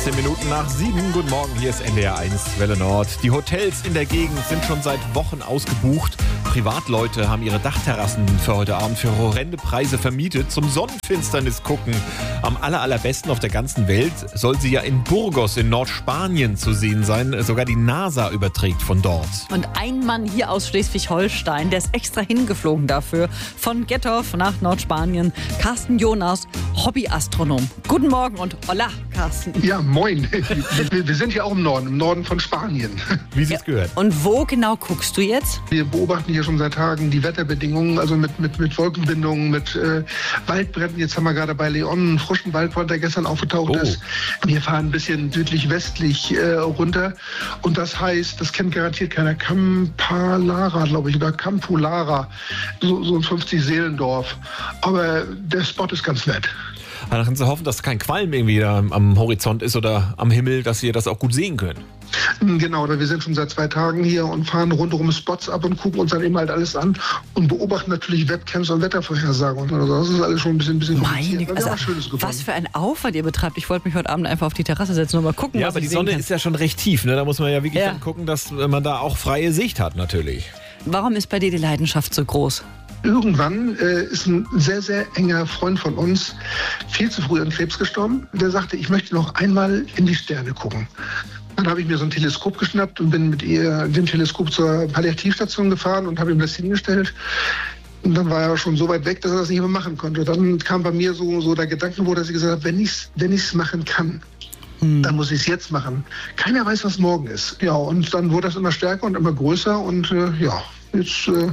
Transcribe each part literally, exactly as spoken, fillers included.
zehn Minuten nach sieben. Guten Morgen, hier ist N D R eins Welle Nord. Die Hotels in der Gegend sind schon seit Wochen ausgebucht. Privatleute haben ihre Dachterrassen für heute Abend für horrende Preise vermietet. Zum Sonnenfinsternis gucken. Am aller, allerbesten auf der ganzen Welt soll sie ja in Burgos in Nordspanien zu sehen sein. Sogar die NASA überträgt von dort. Und ein Mann hier aus Schleswig-Holstein, der ist extra hingeflogen dafür. Von Gettorf nach Nordspanien. Carsten Jonas, Hobbyastronom. Guten Morgen und hola, Carsten. Ja, moin. Wir, wir sind ja auch im Norden, im Norden von Spanien. Wie sie es gehört. Und wo genau guckst du jetzt? Wir beobachten hier schon seit Tagen die Wetterbedingungen, also mit, mit, mit Wolkenbindungen, mit äh, Waldbränden. Jetzt haben wir gerade bei Leon einen frischen Waldbrand, der gestern aufgetaucht Oh. ist. Wir fahren ein bisschen südlich-westlich äh, runter. Und das heißt, das kennt garantiert keiner, Campalara, glaube ich, oder Campulara, so, so ein fünfzig-Seelendorf. Aber der Spot ist ganz nett. Dann können Sie hoffen, dass kein Qualm irgendwie da am Horizont ist oder am Himmel, dass Sie das auch gut sehen können. Genau, wir sind schon seit zwei Tagen hier und fahren rundherum Spots ab und gucken uns dann eben halt alles an und beobachten natürlich Webcams und Wettervorhersagen. Und also das ist alles schon ein bisschen, ein bisschen Meine, kompliziert. also, Was Schönes gefunden. was für ein Aufwand ihr betreibt. Ich wollte mich heute Abend einfach auf die Terrasse setzen und mal gucken, Ja, was aber ich die sehen Sonne kann. ist ja schon recht tief. Ne? Da muss man ja wirklich Ja. dann gucken, dass man da auch freie Sicht hat natürlich. Warum ist bei dir die Leidenschaft so groß? Irgendwann äh, ist ein sehr, sehr enger Freund von uns viel zu früh an Krebs gestorben. Der sagte, ich möchte noch einmal in die Sterne gucken. Dann habe ich mir so ein Teleskop geschnappt und bin mit ihr, dem Teleskop zur Palliativstation gefahren und habe ihm das hingestellt. Und dann war er schon so weit weg, dass er das nicht mehr machen konnte. Dann kam bei mir so, so der Gedanke, wo er sich gesagt hat, wenn ich es wenn ich's machen kann, Hm. dann muss ich es jetzt machen. Keiner weiß, was morgen ist. Ja, und dann wurde das immer stärker und immer größer und äh, ja, jetzt... Äh,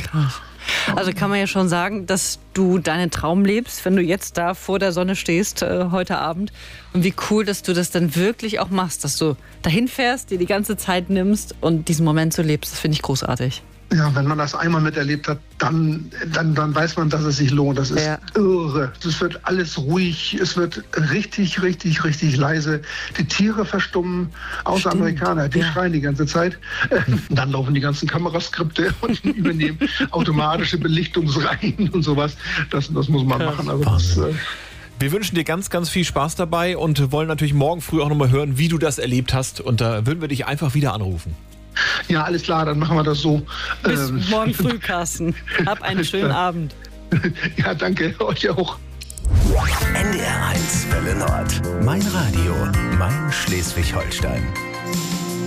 Also kann man ja schon sagen, dass du deinen Traum lebst, wenn du jetzt da vor der Sonne stehst äh, heute Abend. Und wie cool, dass du das dann wirklich auch machst, dass du dahin fährst, dir die ganze Zeit nimmst und diesen Moment so lebst. Das finde ich großartig. Ja, wenn man das einmal miterlebt hat, dann, dann, dann weiß man, dass es sich lohnt. Das ist Ja. irre. Es wird alles ruhig, es wird richtig, richtig, richtig leise. Die Tiere verstummen, außer Stimmt. Amerikaner, die Ja. schreien die ganze Zeit. Dann laufen die ganzen Kameraskripte und übernehmen automatische Belichtungsreihen und sowas. Das, das muss man machen. Also das, äh, Wir wünschen dir ganz, ganz viel Spaß dabei und wollen natürlich morgen früh auch nochmal hören, wie du das erlebt hast. Und da würden wir dich einfach wieder anrufen. ja, alles klar, dann machen wir das so. Bis Ähm, morgen früh, Carsten. Hab einen schönen Abend. ja, danke, euch auch. N D R eins Welle Nord. Mein Radio, mein Schleswig-Holstein.